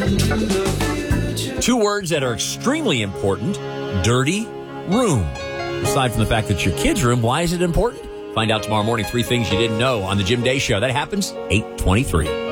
Two words that are extremely important. Dirty room. Aside from the fact that it's your kid's room, why is it important? Find out tomorrow morning 3 things you didn't know on the Jim Day Show. That happens 8:23.